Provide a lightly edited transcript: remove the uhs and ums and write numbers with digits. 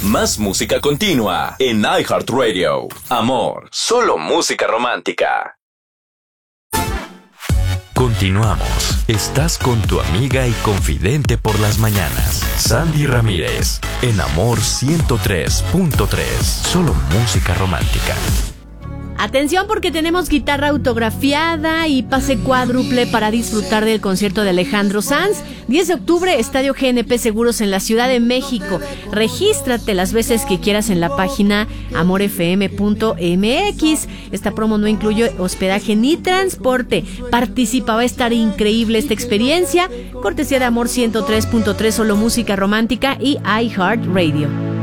Más música continua en iHeartRadio. Amor, solo música romántica. Continuamos. Estás con tu amiga y confidente por las mañanas, Sandy Ramírez, en Amor 103.3. Solo música romántica. Atención porque tenemos guitarra autografiada y pase cuádruple para disfrutar del concierto de Alejandro Sanz. 10 de octubre, Estadio GNP Seguros en la Ciudad de México. Regístrate las veces que quieras en la página amorfm.mx. Esta promo no incluye hospedaje ni transporte. Participa, va a estar increíble esta experiencia. Cortesía de Amor 103.3, solo música romántica y iHeartRadio.